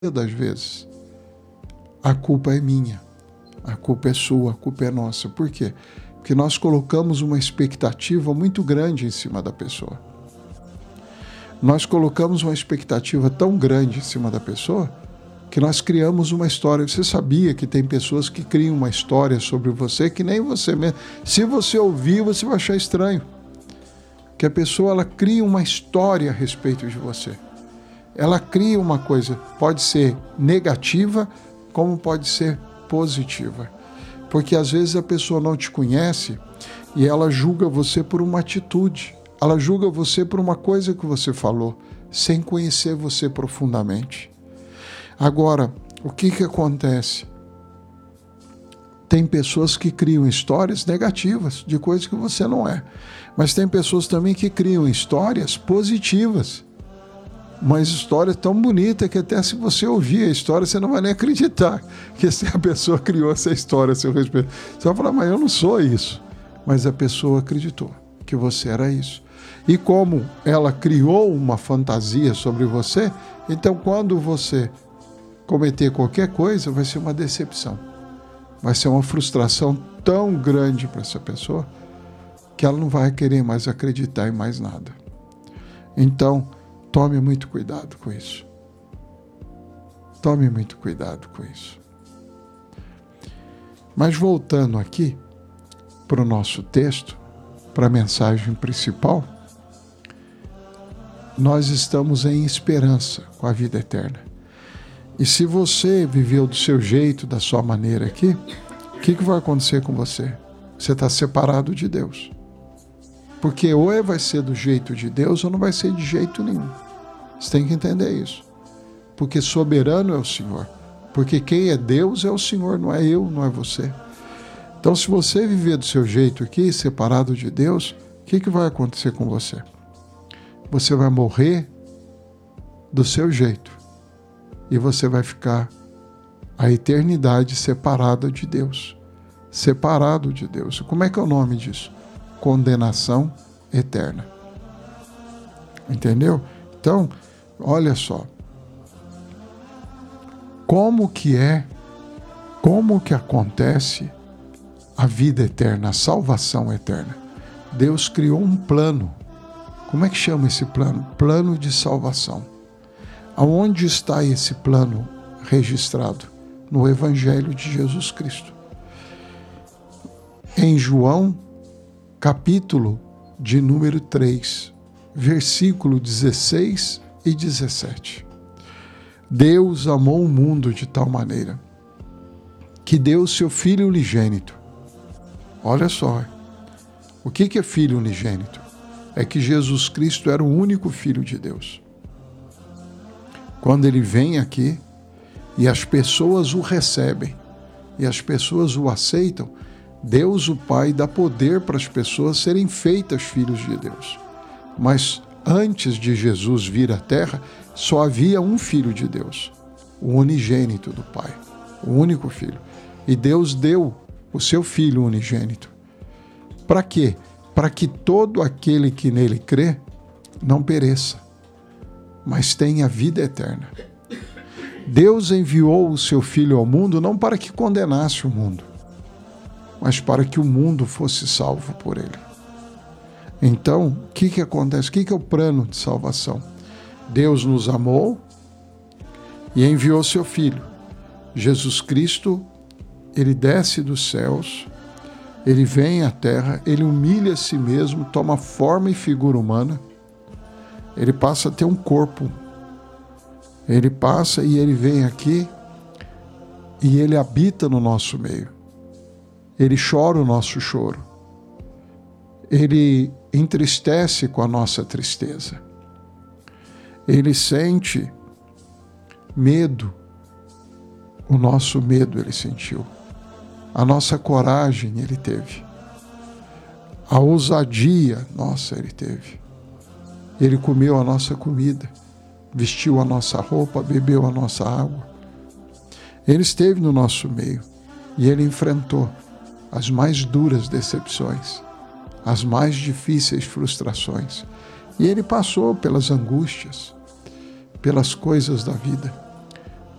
das vezes, a culpa é minha, a culpa é sua, a culpa é nossa. Por quê? Porque nós colocamos uma expectativa muito grande em cima da pessoa. Nós colocamos uma expectativa tão grande em cima da pessoa que nós criamos uma história. Você sabia que tem pessoas que criam uma história sobre você que nem você mesmo. Se você ouvir, você vai achar estranho. Que a pessoa ela cria uma história a respeito de você. Ela cria uma coisa, pode ser negativa, como pode ser positiva. Porque às vezes a pessoa não te conhece e ela julga você por uma atitude. Ela julga você por uma coisa que você falou, sem conhecer você profundamente. Agora, o que acontece? Tem pessoas que criam histórias negativas de coisas que você não é. Mas tem pessoas também que criam histórias positivas. Uma história tão bonita que até se você ouvir a história, você não vai nem acreditar que a pessoa criou essa história a seu respeito. Você vai falar, mas eu não sou isso. Mas a pessoa acreditou que você era isso. E como ela criou uma fantasia sobre você, então quando você cometer qualquer coisa, vai ser uma decepção. Vai ser uma frustração tão grande para essa pessoa que ela não vai querer mais acreditar em mais nada. Então, tome muito cuidado com isso. Tome muito cuidado com isso. Mas voltando aqui para o nosso texto, para a mensagem principal, nós estamos em esperança com a vida eterna. E se você viveu do seu jeito, da sua maneira aqui, o que vai acontecer com você? Você está separado de Deus. Porque ou vai ser do jeito de Deus ou não vai ser de jeito nenhum. Você tem que entender isso. Porque soberano é o Senhor. Porque quem é Deus é o Senhor, não é eu, não é você. Então, se você viver do seu jeito aqui, separado de Deus, o que vai acontecer com você? Você vai morrer do seu jeito. E você vai ficar a eternidade separada de Deus. Separado de Deus. Como é que é o nome disso? Condenação eterna. Entendeu? Então, olha só. Como que acontece a vida eterna, a salvação eterna? Deus criou um plano. Como é que chama esse plano? Plano de salvação. Aonde está esse plano registrado? No Evangelho de Jesus Cristo. Em João, capítulo de número 3, versículo 16 e 17. Deus amou o mundo de tal maneira que deu o seu Filho unigênito. Olha só, o que é Filho unigênito? É que Jesus Cristo era o único Filho de Deus. Quando ele vem aqui e as pessoas o recebem e as pessoas o aceitam, Deus, o Pai, dá poder para as pessoas serem feitas filhos de Deus. Mas antes de Jesus vir à Terra, só havia um Filho de Deus, o unigênito do Pai, o único Filho. E Deus deu o seu Filho unigênito. Para quê? Para que todo aquele que nele crê não pereça, mas tenha vida eterna. Deus enviou o seu Filho ao mundo não para que condenasse o mundo, mas para que o mundo fosse salvo por ele. Então, o que acontece? O que é o plano de salvação? Deus nos amou e enviou seu Filho. Jesus Cristo, ele desce dos céus, ele vem à terra, ele humilha a si mesmo, toma forma e figura humana, ele passa a ter um corpo. Ele passa e ele vem aqui e ele habita no nosso meio. Ele chora o nosso choro. Ele entristece com a nossa tristeza. Ele sente medo. O nosso medo ele sentiu. A nossa coragem ele teve. A ousadia, nossa, ele teve. Ele comeu a nossa comida, vestiu a nossa roupa, bebeu a nossa água. Ele esteve no nosso meio e ele enfrentou as mais duras decepções, as mais difíceis frustrações. E ele passou pelas angústias, pelas coisas da vida.